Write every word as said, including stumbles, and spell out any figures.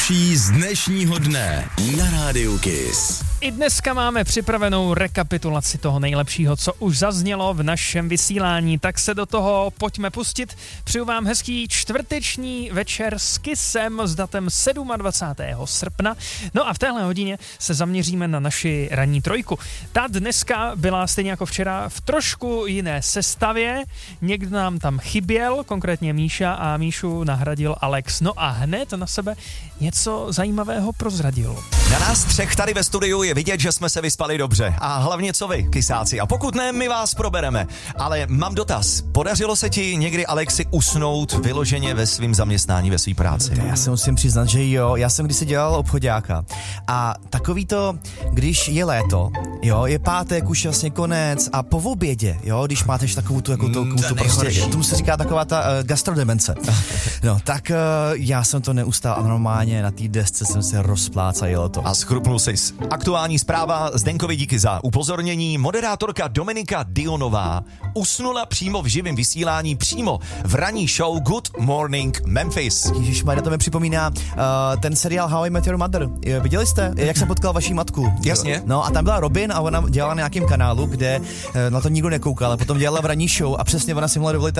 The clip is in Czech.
nejlepší z dnešního dne na Rádiu Kiss. I dneska máme připravenou rekapitulaci toho nejlepšího, co už zaznělo v našem vysílání, tak se do toho pojďme pustit. Přeju vám hezký čtvrteční večer s Kissem s datem dvacátého sedmého srpna. No a v téhle hodině se zaměříme na naši ranní trojku. Ta dneska byla stejně jako včera v trošku jiné sestavě. Někdo nám tam chyběl, konkrétně Míša, a Míšu nahradil Alex. No a hned na sebe něco zajímavého prozradil. Na nás třech tady ve studiu je vidět, že jsme se vyspali dobře. A hlavně co vy, kysáci. A pokud ne, my vás probereme. Ale mám dotaz. Podařilo se ti někdy, Alexi, usnout vyloženě ve svém zaměstnání, ve své práci? Já se musím přiznat, že jo. Já jsem kdysi dělal obchoďáka. A takový to, když je léto, jo, je pátek, už vlastně konec a po obědě, jo, když máte takovou tu, jako tu, mm, tu prostě, tomu se říká taková ta uh, gastrodemence. No, tak uh, já jsem to neustál a normálně na té desce jsem se rozplácal, jelo to. A schrupnul sis. Aktuální zpráva, Zdenkovi díky za upozornění. Moderátorka Dominika Dionová usnula přímo v živém vysílání, přímo v ranní show Good Morning Memphis. Ježišmarja, to mi připomíná uh, ten seriál How I Met Your Mother. Viděli jste, jak jsem potkal vaši matku? Jasně. No a tam byla Robin a ona dělala na nějakém kanálu, kde uh, na to nikdo nekoukal, ale potom dělala v ranní show a přesně ona si mohla dovolit